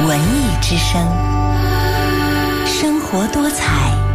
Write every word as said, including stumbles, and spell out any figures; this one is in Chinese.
文艺之声，生活多彩